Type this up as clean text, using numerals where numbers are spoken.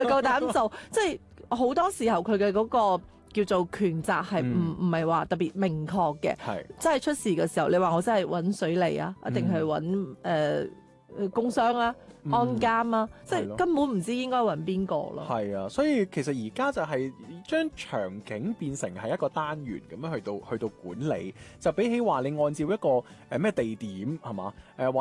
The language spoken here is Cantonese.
夠膽做，即係好多時候佢嘅嗰個叫做權責係唔係話特別明確嘅， 係真係出事嘅時候，你話我真係揾水利啊，一定係揾工商啊、安監啊，即係根本唔知應該揾邊個咯。 係啊，所以其實而家就係將場景變成係一個單元咁樣去到管理，就比起話你按照一個咩地點係嘛